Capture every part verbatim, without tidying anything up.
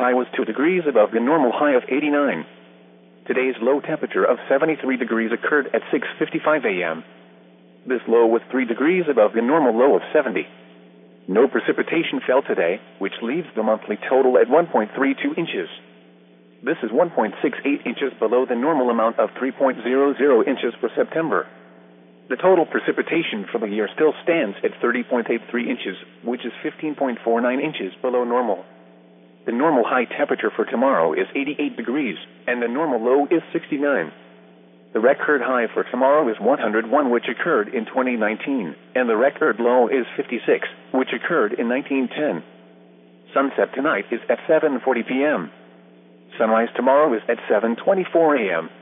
high was two degrees above the normal high of eighty-nine. Today's low temperature of seventy-three degrees occurred at six fifty-five a m This low was three degrees above the normal low of seventy. No precipitation fell today, which leaves the monthly total at one point three two inches. This is one point six eight inches below the normal amount of three point zero zero inches for September. The total precipitation for the year still stands at thirty point eight three inches, which is fifteen point four nine inches below normal. The normal high temperature for tomorrow is eighty-eight degrees, and the normal low is sixty-nine. The record high for tomorrow is one hundred one, which occurred in twenty nineteen, and the record low is fifty-six, which occurred in nineteen ten. Sunset tonight is at seven forty p m Sunrise tomorrow is at seven twenty-four a m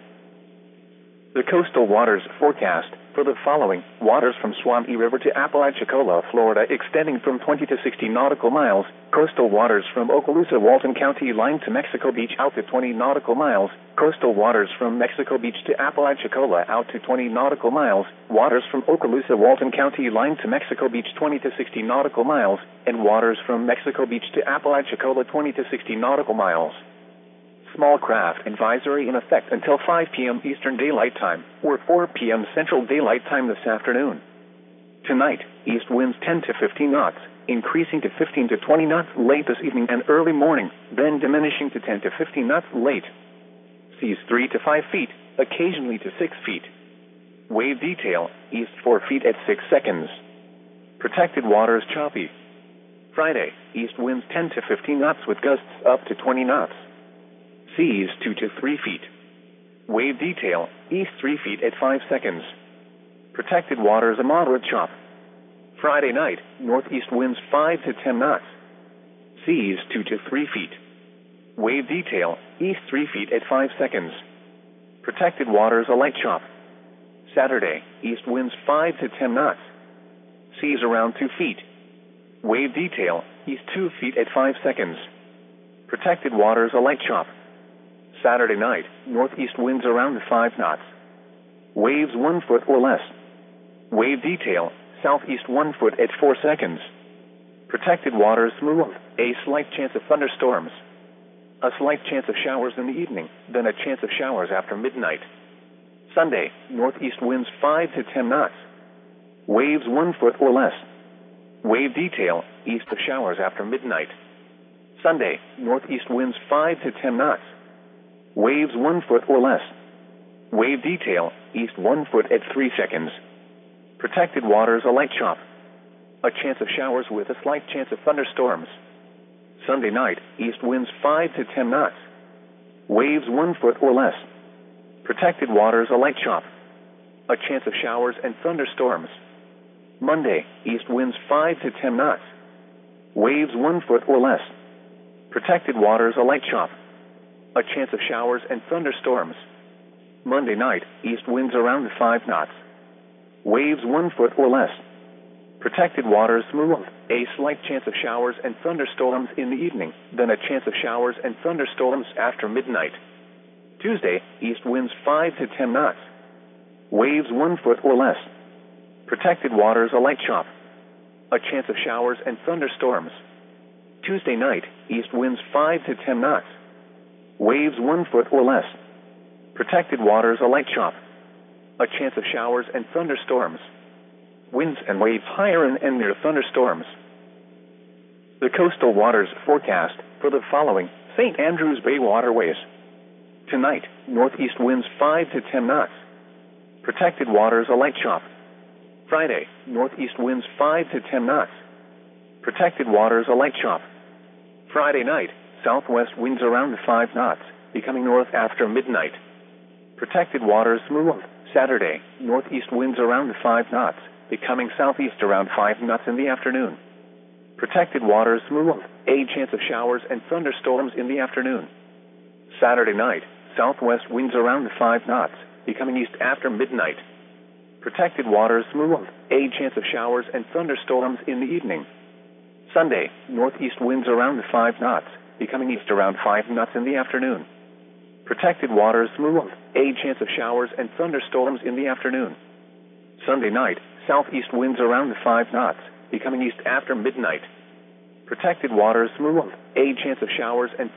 The coastal waters forecast for the following: waters from Swampy River to Apalachicola, Florida, extending from twenty to sixty nautical miles. Coastal waters from Okaloosa, Walton County line to Mexico Beach out to twenty nautical miles. Coastal waters from Mexico Beach to Apalachicola out to twenty nautical miles. Waters from Okaloosa, Walton County line to Mexico Beach twenty to sixty nautical miles. And waters from Mexico Beach to Apalachicola twenty to sixty nautical miles. Small craft advisory in effect until five p m Eastern Daylight Time, or four p m Central Daylight Time this afternoon. Tonight, east winds ten to fifteen knots, increasing to fifteen to twenty knots late this evening and early morning, then diminishing to ten to fifteen knots late. Seas three to five feet, occasionally to six feet. Wave detail, east four feet at six seconds. Protected waters choppy. Friday, east winds ten to fifteen knots with gusts up to twenty knots. Seas two to three feet. Wave detail, east three feet at five seconds. Protected waters a moderate chop. Friday night, northeast winds five to ten knots. Seas two to three feet. Wave detail, east three feet at five seconds. Protected waters a light chop. Saturday, east winds five to ten knots. Seas around two feet. Wave detail, east two feet at five seconds. Protected waters a light chop. Saturday night, northeast winds around five knots. Waves one foot or less. Wave detail, southeast one foot at four seconds. Protected waters smooth, a slight chance of thunderstorms. A slight chance of showers in the evening, then a chance of showers after midnight. Sunday, northeast winds five to ten knots. Waves one foot or less. Wave detail, east of showers after midnight. Sunday, northeast winds five to ten knots. Waves one foot or less. Wave detail, east one foot at three seconds. Protected waters a light chop. A chance of showers with a slight chance of thunderstorms. Sunday night, east winds five to ten knots. Waves one foot or less. Protected waters a light chop. A chance of showers and thunderstorms. Monday, east winds five to ten knots. Waves one foot or less. Protected waters a light chop. A chance of showers and thunderstorms. Monday night, east winds around five knots. Waves one foot or less. Protected waters smooth, a slight chance of showers and thunderstorms in the evening, then a chance of showers and thunderstorms after midnight. Tuesday, east winds five to ten knots. Waves one foot or less. Protected waters a light chop. A chance of showers and thunderstorms. Tuesday night, east winds five to ten knots. Waves one foot or less. Protected waters a light chop. A chance of showers and thunderstorms. Winds and waves higher and, and near thunderstorms. The coastal waters forecast for the following: Saint Andrews Bay waterways. Tonight, northeast winds five to ten knots. Protected waters a light chop. Friday, northeast winds five to ten knots. Protected waters a light chop. Friday night, southwest winds around five knots, becoming north after midnight. Protected waters smooth. Saturday, northeast winds around five knots, becoming southeast around five knots in the afternoon. Protected waters smooth, a chance of showers and thunderstorms in the afternoon. Saturday night, southwest winds around five knots, becoming east after midnight. Protected waters smooth, a chance of showers and thunderstorms in the evening. Sunday, northeast winds around five knots, becoming east around five knots in the afternoon. Protected waters smooth, a chance of showers and thunderstorms in the afternoon. Sunday night, southeast winds around five knots, becoming east after midnight. Protected waters smooth, a chance of showers and